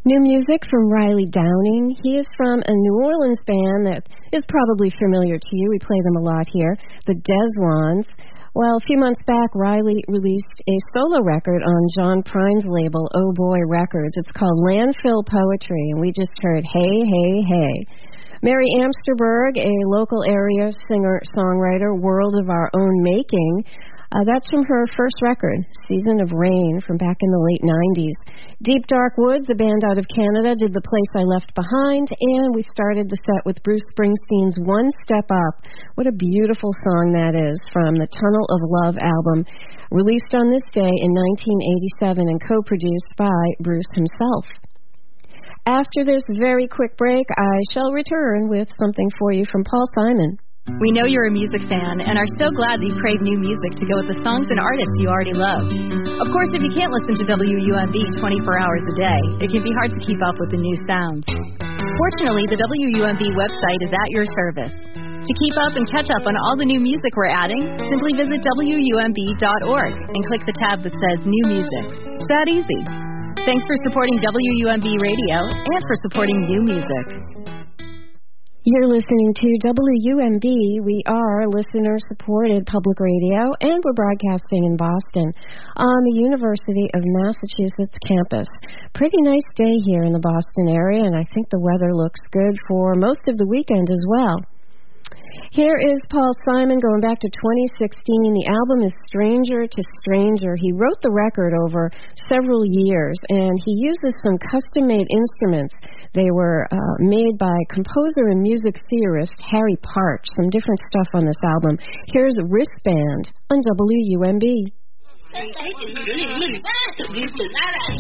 New music from Riley Downing. He is from a New Orleans band that is probably familiar to you. We play them a lot here, the Deslons. Well, a few months back, Riley released a solo record on John Prine's label, Oh Boy Records. It's called Landfill Poetry, and we just heard Hey, Hey, Hey. Mary Amsterberg, a local area singer-songwriter, World of Our Own Making. That's from her first record, Season of Rain, from back in the late 90s. Deep Dark Woods, a band out of Canada, did The Place I Left Behind, and we started the set with Bruce Springsteen's One Step Up. What a beautiful song that is, from the Tunnel of Love album, released on this day in 1987 and co-produced by Bruce himself. After this very quick break, I shall return with something for you from Paul Simon. We know you're a music fan and are so glad that you crave new music to go with the songs and artists you already love. Of course, if you can't listen to WUMB 24 hours a day, it can be hard to keep up with the new sounds. Fortunately, the WUMB website is at your service. To keep up and catch up on all the new music we're adding, simply visit WUMB.org and click the tab that says New Music. It's that easy. Thanks for supporting WUMB Radio and for supporting new music. You're listening to WUMB. We are listener-supported public radio, and we're broadcasting in Boston on the University of Massachusetts campus. Pretty nice day here in the Boston area, and I think the weather looks good for most of the weekend as well. Here is Paul Simon going back to 2016. The album is Stranger to Stranger. He wrote the record over several years, and he uses some custom-made instruments. They were made by composer and music theorist Harry Parch. Some different stuff on this album. Here's Wristband on WUMB.